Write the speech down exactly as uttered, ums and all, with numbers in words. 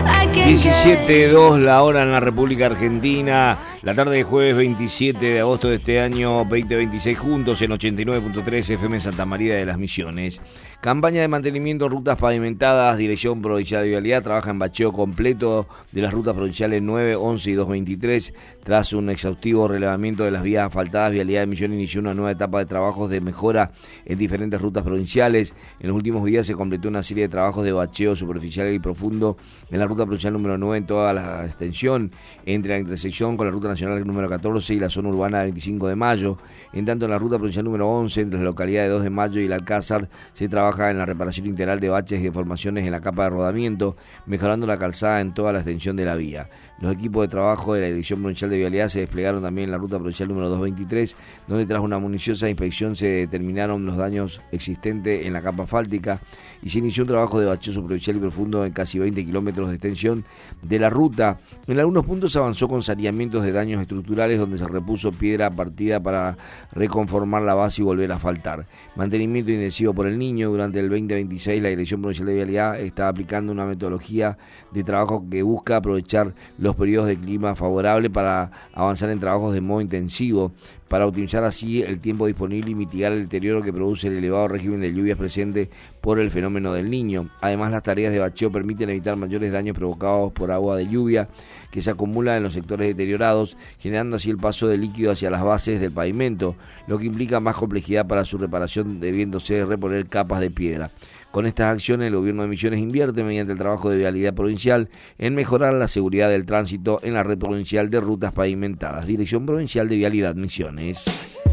diecisiete dos la hora en la República Argentina, la tarde de jueves veintisiete de agosto de este año veinte veintiséis, juntos en ochenta y nueve punto tres F M Santa María de las Misiones. Campaña de mantenimiento de rutas pavimentadas, Dirección Provincial de Vialidad trabaja en bacheo completo de las rutas provinciales nueve, once y doscientos veintitrés. Tras un exhaustivo relevamiento de las vías asfaltadas, Vialidad de Misiones inició una nueva etapa de trabajos de mejora en diferentes rutas provinciales. En los últimos días se completó una serie de trabajos de bacheo superficial y profundo en la ruta provincial número nueve en toda la extensión, entre la intersección con la ruta nacional número catorce y la zona urbana de veinticinco de mayo. En tanto, en la ruta provincial número once, entre la localidad de dos de mayo y el Alcázar, se trabaja en la reparación integral de baches y deformaciones en la capa de rodamiento, mejorando la calzada en toda la extensión de la vía. Los equipos de trabajo de la Dirección Provincial de Vialidad se desplegaron también en la ruta provincial número doscientos veintitrés, donde tras una minuciosa inspección se determinaron los daños existentes en la capa asfáltica y se inició un trabajo de bacheo superficial y profundo en casi veinte kilómetros de extensión de la ruta. En algunos puntos se avanzó con saneamientos de daños estructurales, donde se repuso piedra partida para reconformar la base y volver a asfaltar. Mantenimiento intensivo por el Niño. Durante el veinte veintiséis, la Dirección Provincial de Vialidad está aplicando una metodología de trabajo que busca aprovechar los periodos de clima favorable para avanzar en trabajos de modo intensivo, para optimizar así el tiempo disponible y mitigar el deterioro que produce el elevado régimen de lluvias presente por el fenómeno del Niño. Además, las tareas de bacheo permiten evitar mayores daños provocados por agua de lluvia que se acumula en los sectores deteriorados, generando así el paso de líquido hacia las bases del pavimento, lo que implica más complejidad para su reparación, debiéndose reponer capas de piedra. Con estas acciones, el Gobierno de Misiones invierte, mediante el trabajo de Vialidad Provincial, en mejorar la seguridad del tránsito en la red provincial de rutas pavimentadas. Dirección Provincial de Vialidad Misiones.